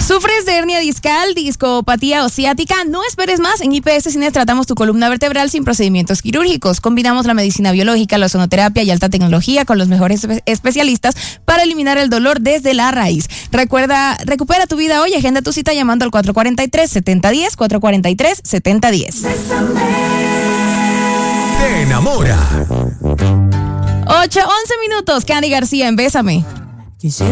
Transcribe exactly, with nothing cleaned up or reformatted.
¿Sufres de hernia discal, discopatía o ciática? No esperes más. En I P S Cines tratamos tu columna vertebral sin procedimientos quirúrgicos. Combinamos la medicina biológica, la ozonoterapia y alta tecnología con los mejores espe- especialistas para eliminar el dolor desde la raíz. Recuerda, recupera tu vida hoy. Agenda tu cita llamando al cuatro cuatro tres, siete cero uno cero, cuatro cuatro tres, siete cero uno cero. Te enamora. ocho, once minutos. Candy García en Bésame.